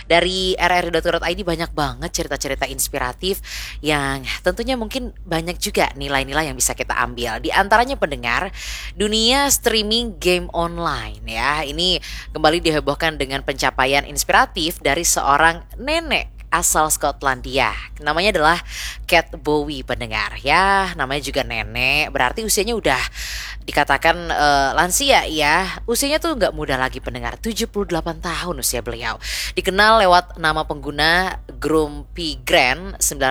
Dari rri.co.id banyak banget cerita-cerita inspiratif yang tentunya mungkin banyak juga nilai-nilai yang bisa kita ambil. Di antaranya pendengar, dunia streaming game online ya. Ini kembali dihebohkan dengan pencapaian inspiratif dari seorang nenek asal Skotlandia. Namanya adalah Cat Bowie pendengar. Ya, namanya juga nenek, berarti usianya udah dikatakan lansia ya. Usianya tuh nggak muda lagi pendengar, 78 tahun usia beliau. Dikenal lewat nama pengguna Grumpy Grand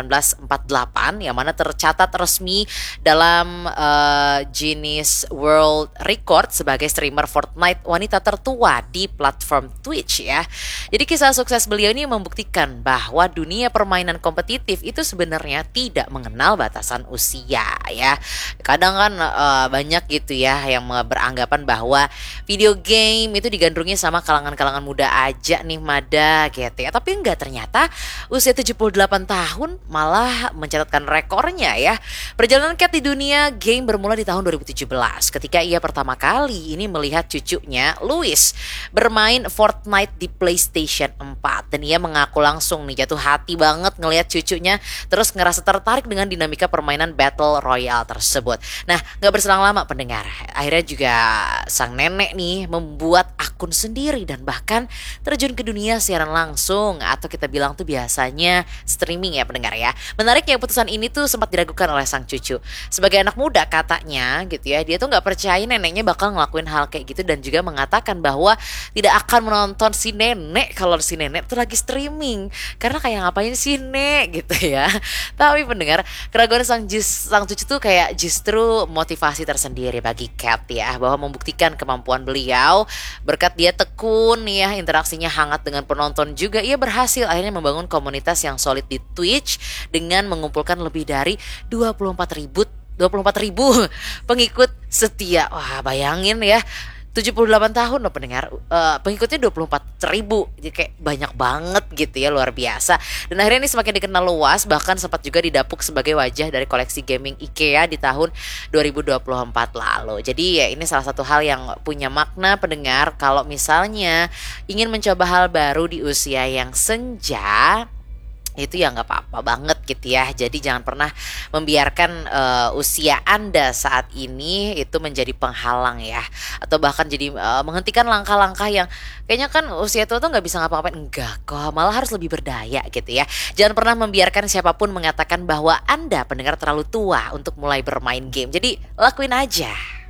1948 yang mana tercatat resmi dalam Guinness World Record sebagai streamer Fortnite wanita tertua di platform Twitch ya. Jadi kisah sukses beliau ini membuktikan bahwa dunia permainan kompetitif itu sebenarnya tidak mengenal batasan usia ya. Kadang kan banyak gitu ya yang beranggapan bahwa video game itu digandrungi sama kalangan-kalangan muda aja nih Mada gitu ya. Tapi enggak, ternyata usia 78 tahun malah mencatatkan rekornya ya. Perjalanan Cat di dunia game bermula di tahun 2017 ketika ia pertama kali ini melihat cucunya Louis bermain Fortnite di PlayStation 4 dan ia mengaku langsung nih jatuh hati banget ngelihat cucunya, terus ngerasa tertarik dengan dinamika permainan Battle Royale tersebut. Nah, gak berselang lama pendengar, akhirnya juga sang nenek nih membuat akun sendiri dan bahkan terjun ke dunia siaran langsung atau kita bilang tuh biasanya streaming ya pendengar ya. Menariknya putusan ini tuh sempat diragukan oleh sang cucu. Sebagai anak muda katanya gitu ya, dia tuh gak percaya neneknya bakal ngelakuin hal kayak gitu dan juga mengatakan bahwa tidak akan menonton si nenek kalau si nenek tuh lagi streaming. Karena kayak ngapain sih nek gitu ya. Tapi pendengar, keraguan sang cucu tuh kayak justru motivasi tersendiri bagi Cat ya, bahwa membuktikan kemampuan beliau. Berkat dia tekun ya, interaksinya hangat dengan penonton juga, ia berhasil akhirnya membangun komunitas yang solid di Twitch dengan mengumpulkan lebih dari 24.000 pengikut setia. Wah, bayangin ya, 78 tahun loh pendengar, pengikutnya 24.000, jadi kayak banyak banget gitu ya, luar biasa. Dan akhirnya ini semakin dikenal luas, bahkan sempat juga didapuk sebagai wajah dari koleksi gaming IKEA di tahun 2024 lalu. Jadi ya ini salah satu hal yang punya makna pendengar, kalau misalnya ingin mencoba hal baru di usia yang senja, itu ya nggak apa-apa banget gitu ya. Jadi jangan pernah membiarkan usia Anda saat ini itu menjadi penghalang ya, atau bahkan jadi menghentikan langkah-langkah yang kayaknya kan usia tua tuh nggak bisa ngapa-ngapain. Enggak kok, malah harus lebih berdaya gitu ya. Jangan pernah membiarkan siapapun mengatakan bahwa Anda pendengar terlalu tua untuk mulai bermain game. Jadi lakuin aja.